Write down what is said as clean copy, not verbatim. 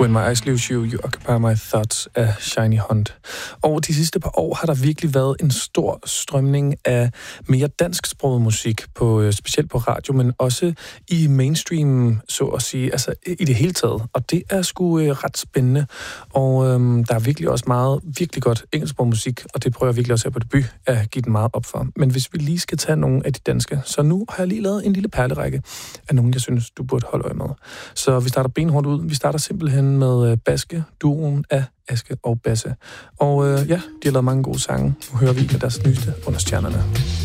When My Eyes Lose You, You Occupy My Thoughts af Shiny Hunt. Og de sidste par år har der virkelig været en stor strømning af mere dansksproget musik, specielt på radio, men også i mainstream, så at sige, altså i det hele taget. Og det er sgu ret spændende. Og der er virkelig også virkelig godt engelsksproget musik, og det prøver jeg virkelig også her på debut at give den meget op for. Men hvis vi lige skal tage nogle af de danske, så nu har jeg lige lavet en lille perlerække af nogle, jeg synes, du burde holde øje med. Så vi starter benhårdt ud. Vi starter simpelthen med Baske, duoen af Aske og Basse. Og de har lavet mange gode sange. Nu hører vi deres nyeste Under Stjernerne.